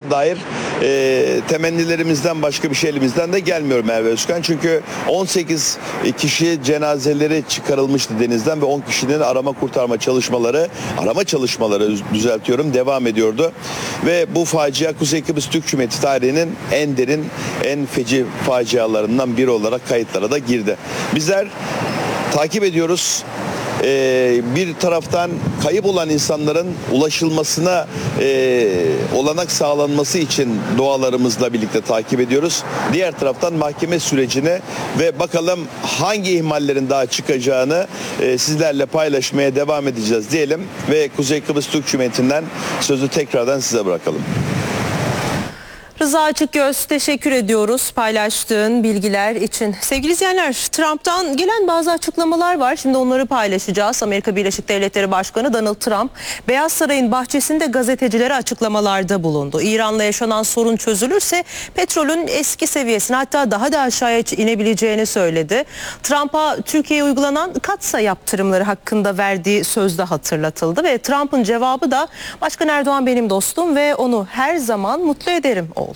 dair temennilerimizden başka bir şey elimizden de gelmiyor Merve Özkan. Çünkü 18 kişi cenazeleri çıkarılmıştı denizden ve 10 kişinin arama çalışmaları düzeltiyorum, devam ediyordu. Ve bu facia Kuzey Kıbrıs Türk Cumhuriyeti tarihinin en derin, en feci facialarından biri olarak kayıtlara da girdi. Bizler takip ediyoruz. Bir taraftan kayıp olan insanların ulaşılmasına olanak sağlanması için dualarımızla birlikte takip ediyoruz. Diğer taraftan mahkeme sürecini ve bakalım hangi ihmallerin daha çıkacağını sizlerle paylaşmaya devam edeceğiz diyelim ve Kuzey Kıbrıs Türk Cumhuriyeti'nden sözü tekrardan size bırakalım. Rıza Açıkgöz, teşekkür ediyoruz paylaştığın bilgiler için. Sevgili izleyenler, Trump'tan gelen bazı açıklamalar var. Şimdi onları paylaşacağız. Amerika Birleşik Devletleri Başkanı Donald Trump, Beyaz Saray'ın bahçesinde gazetecilere açıklamalarda bulundu. İran'la yaşanan sorun çözülürse petrolün eski seviyesine, hatta daha da aşağıya inebileceğini söyledi. Trump'a Türkiye'ye uygulanan katsa yaptırımları hakkında verdiği sözde hatırlatıldı ve Trump'ın cevabı da "Başkan Erdoğan benim dostum ve onu her zaman mutlu ederim" oldu.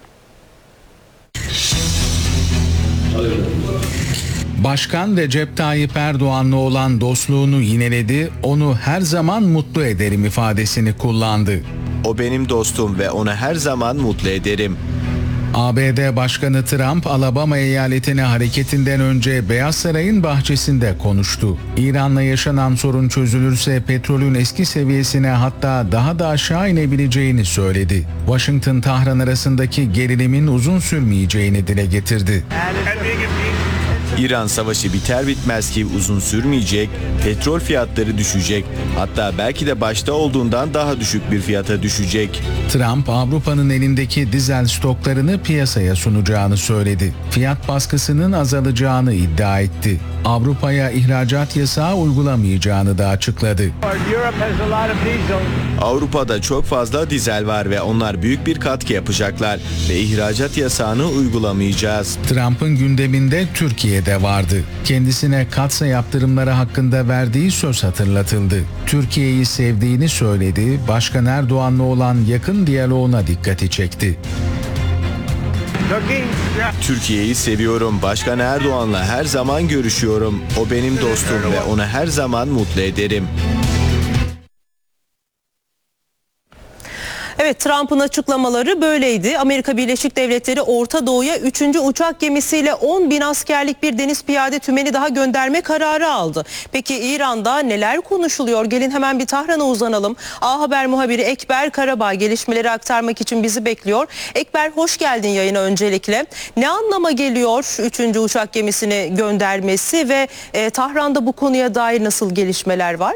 Başkan Recep Tayyip Erdoğan'la olan dostluğunu yineledi, onu her zaman mutlu ederim ifadesini kullandı. O benim dostum ve onu her zaman mutlu ederim. ABD Başkanı Trump, Alabama eyaletine hareketinden önce Beyaz Saray'ın bahçesinde konuştu. İran'la yaşanan sorun çözülürse petrolün eski seviyesine, hatta daha da aşağı inebileceğini söyledi. Washington-Tahran arasındaki gerilimin uzun sürmeyeceğini dile getirdi. İran savaşı biter bitmez ki uzun sürmeyecek, petrol fiyatları düşecek, hatta belki de başta olduğundan daha düşük bir fiyata düşecek. Trump, Avrupa'nın elindeki dizel stoklarını piyasaya sunacağını söyledi. Fiyat baskısının azalacağını iddia etti. Avrupa'ya ihracat yasağı uygulamayacağını da açıkladı. Avrupa'da çok fazla dizel var ve onlar büyük bir katkı yapacaklar ve ihracat yasağını uygulamayacağız. Trump'ın gündeminde Türkiye de vardı. Kendisine katsa yaptırımları hakkında verdiği söz hatırlatıldı. Türkiye'yi sevdiğini söyledi, Başkan Erdoğan'la olan yakın diyaloğuna dikkati çekti. Türkiye'yi seviyorum. Başkan Erdoğan'la her zaman görüşüyorum. O benim dostum ve onu her zaman mutlu ederim. Evet, Trump'ın açıklamaları böyleydi. Amerika Birleşik Devletleri Orta Doğu'ya 3. uçak gemisiyle 10.000 askerlik bir deniz piyade tümeni daha gönderme kararı aldı. Peki İran'da neler konuşuluyor? Gelin hemen bir Tahran'a uzanalım. A Haber muhabiri Ekber Karabağ gelişmeleri aktarmak için bizi bekliyor. Ekber, hoş geldin yayına öncelikle. Ne anlama geliyor 3. uçak gemisini göndermesi ve Tahran'da bu konuya dair nasıl gelişmeler var?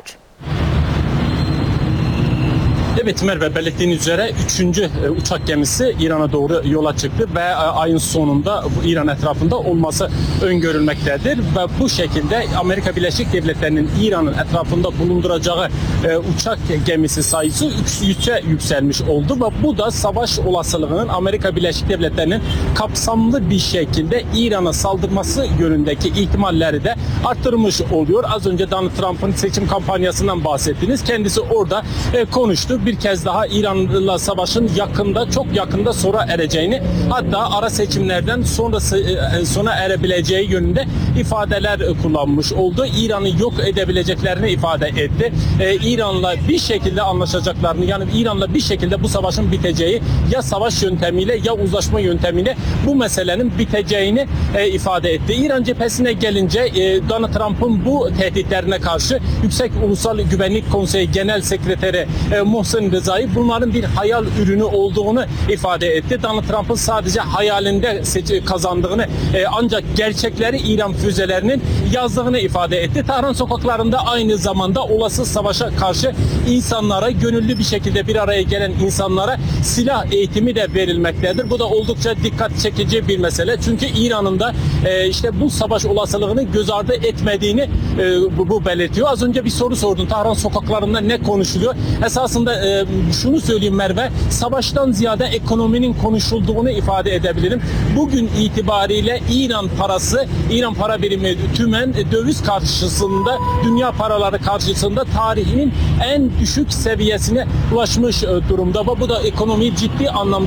Evet Merve, belirttiğiniz üzere 3. uçak gemisi İran'a doğru yola çıktı ve ayın sonunda İran etrafında olması öngörülmektedir. Ve bu şekilde Amerika Birleşik Devletleri'nin İran'ın etrafında bulunduracağı uçak gemisi sayısı 3'e yükselmiş oldu. Ve bu da savaş olasılığının Amerika Birleşik Devletleri'nin kapsamlı bir şekilde İran'a saldırması yönündeki ihtimalleri de arttırmış oluyor. Az önce Donald Trump'ın seçim kampanyasından bahsettiniz. Kendisi orada konuştu. Bir kez daha İran'la savaşın çok yakında sona ereceğini, hatta ara seçimlerden sona erebileceği yönünde ifadeler kullanmış oldu. İran'ı yok edebileceklerini ifade etti. İran'la bir şekilde anlaşacaklarını, yani İran'la bir şekilde bu savaşın biteceği, ya savaş yöntemiyle ya uzlaşma yöntemiyle bu meselenin biteceğini ifade etti. İran cephesine gelince Donald Trump'ın bu tehditlerine karşı Yüksek Ulusal Güvenlik Konseyi Genel Sekreteri Mohsen Rezai bunların bir hayal ürünü olduğunu ifade etti. Donald Trump'ın sadece hayalinde kazandığını, ancak gerçekleri İran füzelerinin yazdığını ifade etti. Tahran sokaklarında aynı zamanda olası savaşa karşı insanlara, gönüllü bir şekilde bir araya gelen insanlara silah eğitimi de verilmektedir. Bu da oldukça dikkat çekici bir mesele. Çünkü İran'ın da işte bu savaş olasılığını göz ardı etmediğini bu belirtiyor. Az önce bir soru sordun. Tahran sokaklarında ne konuşuluyor? Esasında şunu söyleyeyim Merve, savaştan ziyade ekonominin konuşulduğunu ifade edebilirim. Bugün itibariyle İran para birimi tümen döviz karşısında, dünya paraları karşısında tarihinin en düşük seviyesine ulaşmış durumda. Bu da ekonomiyi ciddi anlamda